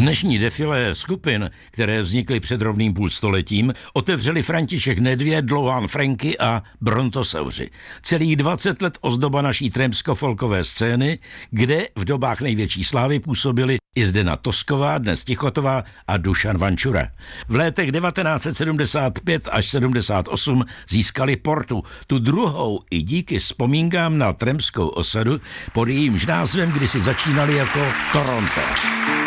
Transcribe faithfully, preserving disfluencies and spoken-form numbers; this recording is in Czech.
Dnešní defilé skupin, které vznikly před rovným půlstoletím, otevřeli František Nedvěd, Dlouhán Franky a Brontosauři. Celých dvacet let ozdoba naší trémsko-folkové scény, kde v dobách největší slávy působili i Zdena Tosková, dnes Tichotová a Dušan Vančura. V létech devatenáct set sedmdesát pět až sedmdesát osm získali Portu, tu druhou i díky vzpomínkám na trémskou osadu, pod jejímž názvem kdysi začínali jako Toronto.